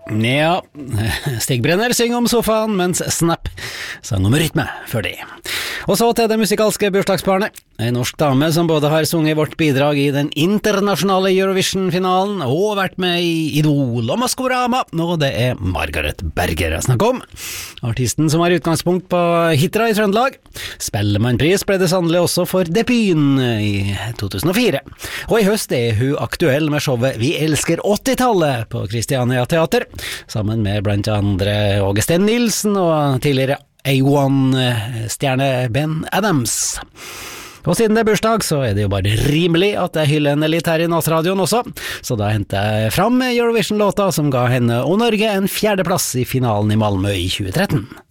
Ja, Stig Brenner synger om sofaen, mens Snap sang om rytme før det. Og så til det musikalske bursdagsbarnet. En norsk dame som både har sunget vårt bidrag i den internasjonale Eurovision-finalen og vært med i Idol og Maskorama, og det er Margaret Berger jeg snakker om. Artisten som har utgangspunkt på Hitra i Trøndelag. Spellemannpris ble det sannelig også for debuten i 2004. Og i høst er hun aktuell med showet Vi elsker 80-tallet på Christiania Teater, sammen med blant andre Åge Steen Nilsen og tidligere A1-stjerne Ben Adams. Og siden det er bursdag, så er det jo bare rimelig at jeg hyller henne litt her i Nattradioen også, så da henter jeg fram Eurovision-låta som ga henne og Norge en 4. plass i finalen i Malmö i 2013.